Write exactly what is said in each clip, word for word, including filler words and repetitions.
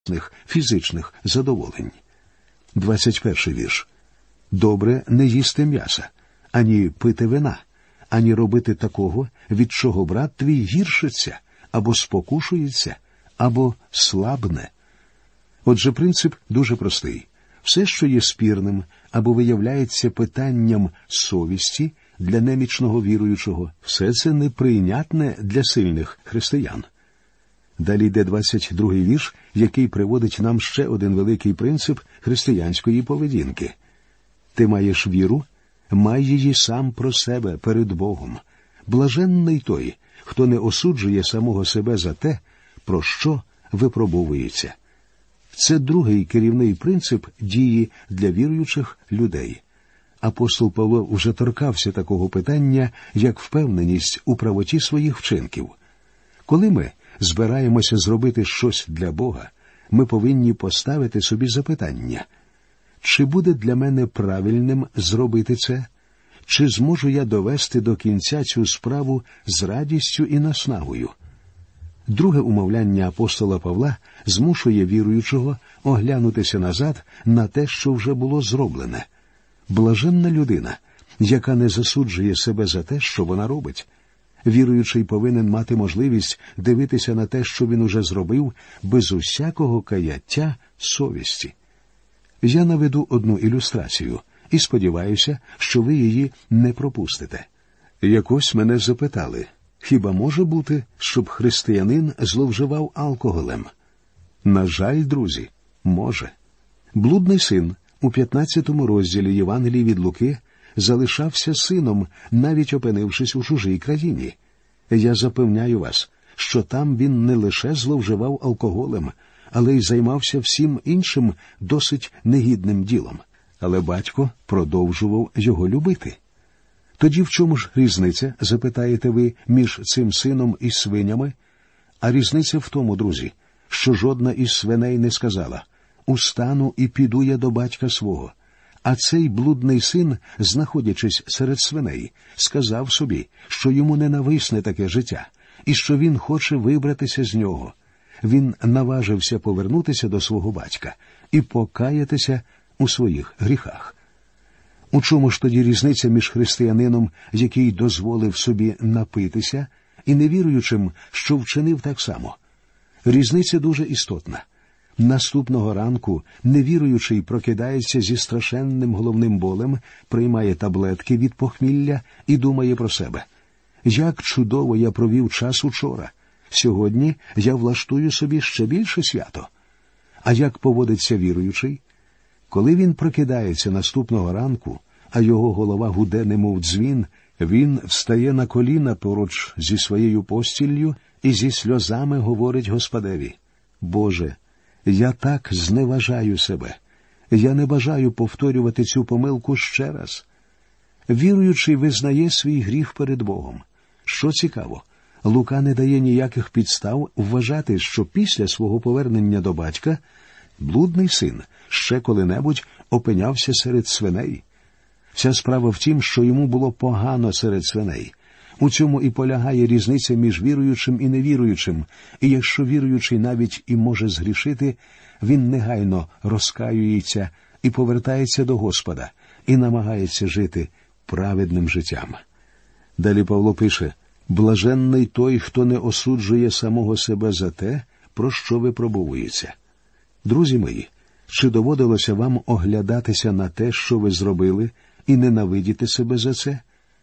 фізичних задоволень. двадцять перший вірш. Добре не їсти м'яса, ані пити вина, ані робити такого, від чого брат твій гіршиться, або спокушується, або слабне. Отже, принцип дуже простий. Все, що є спірним або виявляється питанням совісті для немічного віруючого, все це неприйнятне для сильних християн. Далі йде двадцять другий вірш, який приводить нам ще один великий принцип християнської поведінки. Ти маєш віру, май її сам про себе перед Богом. Блаженний той, хто не осуджує самого себе за те, про що випробовується. Це другий керівний принцип дії для віруючих людей. Апостол Павло вже торкався такого питання, як впевненість у правоті своїх вчинків. Коли ми збираємося зробити щось для Бога, ми повинні поставити собі запитання: чи буде для мене правильним зробити це? Чи зможу я довести до кінця цю справу з радістю і наснагою? Друге умовляння апостола Павла змушує віруючого оглянутися назад на те, що вже було зроблене. Блаженна людина, яка не засуджує себе за те, що вона робить. Віруючий повинен мати можливість дивитися на те, що він уже зробив, без усякого каяття совісті. Я наведу одну ілюстрацію і сподіваюся, що ви її не пропустите. Якось мене запитали: хіба може бути, щоб християнин зловживав алкоголем? На жаль, друзі, може. Блудний син у п'ятнадцятому розділі Євангелії від Луки залишався сином, навіть опинившись у чужій країні. Я запевняю вас, що там він не лише зловживав алкоголем, але й займався всім іншим досить негідним ділом. Але батько продовжував його любити. Тоді в чому ж різниця, запитаєте ви, між цим сином і свинями? А різниця в тому, друзі, що жодна із свиней не сказала: «Устану і піду я до батька свого». А цей блудний син, знаходячись серед свиней, сказав собі, що йому ненависне таке життя, і що він хоче вибратися з нього. Він наважився повернутися до свого батька і покаятися у своїх гріхах. У чому ж тоді різниця між християнином, який дозволив собі напитися, і невіруючим, що вчинив так само? Різниця дуже істотна. Наступного ранку невіруючий прокидається зі страшенним головним болем, приймає таблетки від похмілля і думає про себе: «Як чудово я провів час учора! Сьогодні я влаштую собі ще більше свято». А як поводиться віруючий? Коли він прокидається наступного ранку, а його голова гуде немов дзвін, він встає на коліна поруч зі своєю постіллю і зі сльозами говорить Господеві: «Боже, я так зневажаю себе. Я не бажаю повторювати цю помилку ще раз». Віруючий визнає свій гріх перед Богом. Що цікаво, Лука не дає ніяких підстав вважати, що після свого повернення до батька блудний син ще коли-небудь опинявся серед свиней. Вся справа в тім, що йому було погано серед свиней. У цьому і полягає різниця між віруючим і невіруючим, і якщо віруючий навіть і може згрішити, він негайно розкаюється і повертається до Господа, і намагається жити праведним життям. Далі Павло пише: «Блаженний той, хто не осуджує самого себе за те, про що випробовується». Друзі мої, чи доводилося вам оглядатися на те, що ви зробили, і ненавидіти себе за це?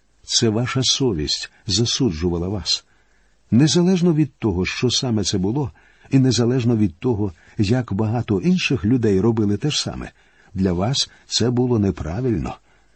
Це ваша совість засуджувала вас. Незалежно від того, що саме це було, і незалежно від того, як багато інших людей робили те ж саме, для вас це було неправильно.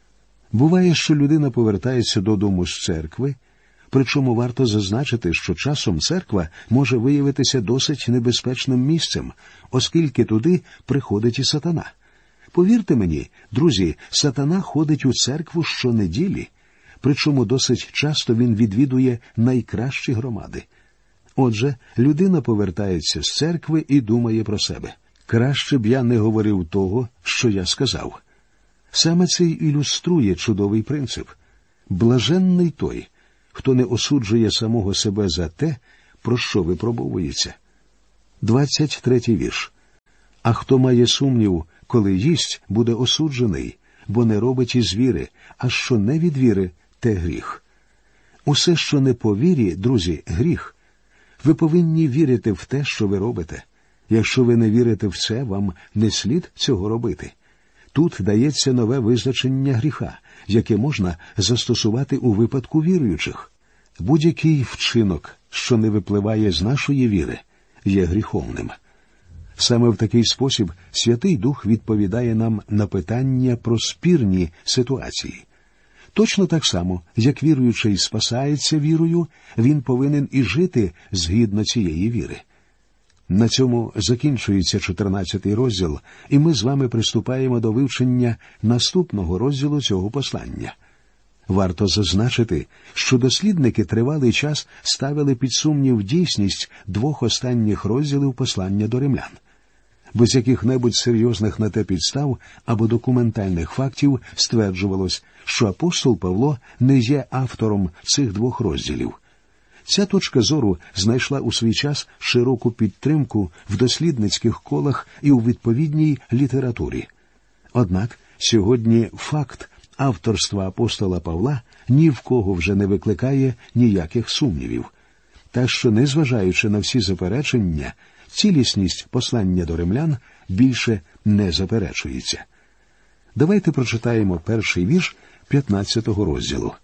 Буває, що людина повертається додому з церкви, причому варто зазначити, що часом церква може виявитися досить небезпечним місцем, оскільки туди приходить і сатана. Повірте мені, друзі, сатана ходить у церкву щонеділі, причому досить часто він відвідує найкращі громади. Отже, людина повертається з церкви і думає про себе: «Краще б я не говорив того, що я сказав». Саме це й ілюструє чудовий принцип. Блаженний той, хто не осуджує самого себе за те, про що випробовується. двадцять третій вірш. А хто має сумнів, коли їсть, буде осуджений, бо не робить із віри, а що не від віри, те гріх. Усе, що не по вірі, друзі, гріх. Ви повинні вірити в те, що ви робите. Якщо ви не вірите в це, вам не слід цього робити. Тут дається нове визначення гріха, яке можна застосувати у випадку віруючих. Будь-який вчинок, що не випливає з нашої віри, є гріховним. Саме в такий спосіб Святий Дух відповідає нам на питання про спірні ситуації. Точно так само, як віруючий спасається вірою, він повинен і жити згідно цієї віри. На цьому закінчується чотирнадцятий розділ, і ми з вами приступаємо до вивчення наступного розділу цього послання. Варто зазначити, що дослідники тривалий час ставили під сумнів дійсність двох останніх розділів послання до римлян. Без яких-небудь серйозних на те підстав або документальних фактів стверджувалось, що апостол Павло не є автором цих двох розділів. Ця точка зору знайшла у свій час широку підтримку в дослідницьких колах і у відповідній літературі. Однак сьогодні факт авторства апостола Павла ні в кого вже не викликає ніяких сумнівів. Так що, незважаючи на всі заперечення, цілісність послання до римлян більше не заперечується. Давайте прочитаємо перший вірш п'ятнадцятого розділу.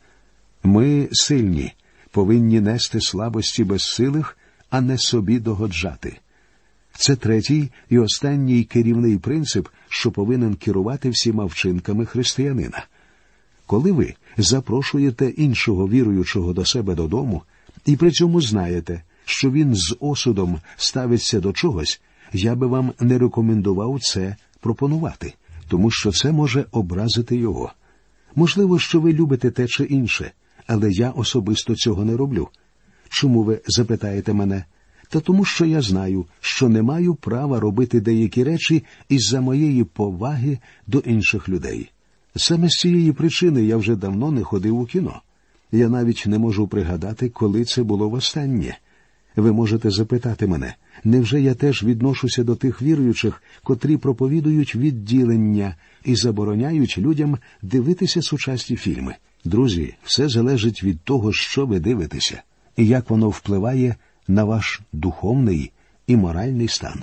«Ми сильні, повинні нести слабості безсилих, а не собі догоджати». Це третій і останній керівний принцип, що повинен керувати всіма вчинками християнина. Коли ви запрошуєте іншого віруючого до себе додому, і при цьому знаєте, що він з осудом ставиться до чогось, я би вам не рекомендував це пропонувати, тому що це може образити його. Можливо, що ви любите те чи інше, але я особисто цього не роблю. Чому ви запитаєте мене? Та тому, що я знаю, що не маю права робити деякі речі із-за моєї поваги до інших людей. Саме з цієї причини я вже давно не ходив у кіно. Я навіть не можу пригадати, коли це було востаннє. Ви можете запитати мене, невже я теж відношуся до тих віруючих, котрі проповідують відділення і забороняють людям дивитися сучасні фільми? Друзі, все залежить від того, що ви дивитеся, і як воно впливає на ваш духовний і моральний стан.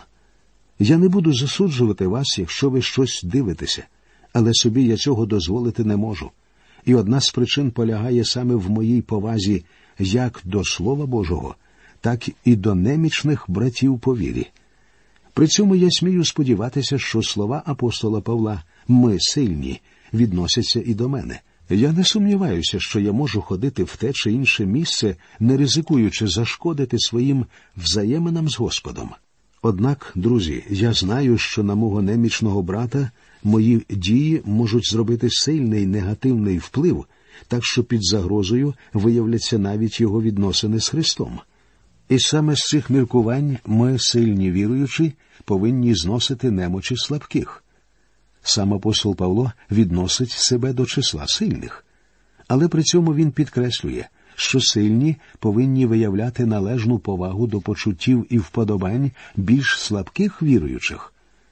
Я не буду засуджувати вас, якщо ви щось дивитеся, але собі я цього дозволити не можу. І одна з причин полягає саме в моїй повазі як до Слова Божого, так і до немічних братів по вірі. При цьому я смію сподіватися, що слова апостола Павла «ми сильні» відносяться і до мене. Я не сумніваюся, що я можу ходити в те чи інше місце, не ризикуючи зашкодити своїм взаєминам з Господом. Однак, друзі, я знаю, що на мого немічного брата мої дії можуть зробити сильний негативний вплив, так що під загрозою виявляться навіть його відносини з Христом. І саме з цих міркувань ми, сильні віруючі, повинні зносити немочі слабких. Сам апостол Павло відносить себе до числа сильних. Але при цьому він підкреслює, що сильні повинні виявляти належну повагу до почуттів і вподобань більш слабких віруючих.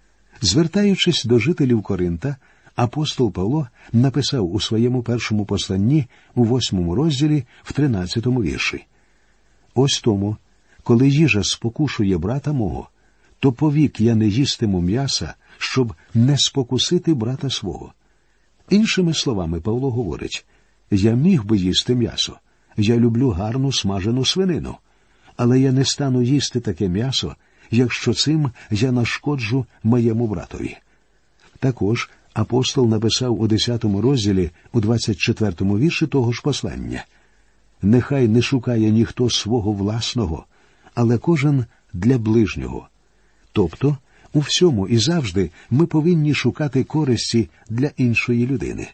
Звертаючись до жителів Коринта, апостол Павло написав у своєму першому посланні у восьмому розділі в тринадцятому вірші: «Ось тому, коли їжа спокушує брата мого, то повік я не їстиму м'яса, щоб не спокусити брата свого». Іншими словами, Павло говорить: «Я міг би їсти м'ясо, я люблю гарну смажену свинину, але я не стану їсти таке м'ясо, якщо цим я нашкоджу моєму братові». Також апостол написав у десятому розділі, у двадцять четвертому вірші того ж послання: «Нехай не шукає ніхто свого власного, але кожен для ближнього». Тобто, у всьому і завжди ми повинні шукати користі для іншої людини.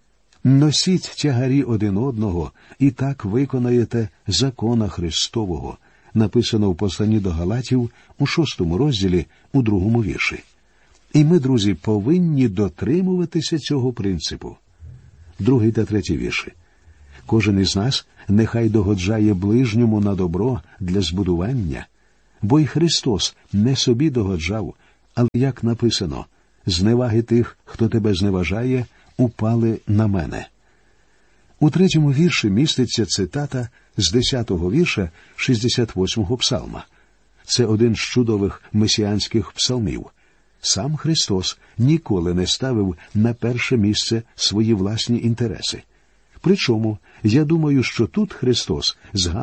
«Носіть тягарі один одного, і так виконаєте закона Христового», написано в посланні до Галатів у шостому розділі, у другому вірші. І ми, друзі, повинні дотримуватися цього принципу. Другий та третій вірші. «Кожен із нас нехай догоджає ближньому на добро для збудування, бо й Христос не собі догоджав, Але як написано, зневаги тих, хто тебе зневажає, упали на мене. У третьому вірші міститься цитата з десятого вірша шістдесят восьмого псалма. Це один з чудових месіанських псалмів. Сам Христос ніколи не ставив на перше місце свої власні інтереси. Причому, я думаю, що тут Христос згадує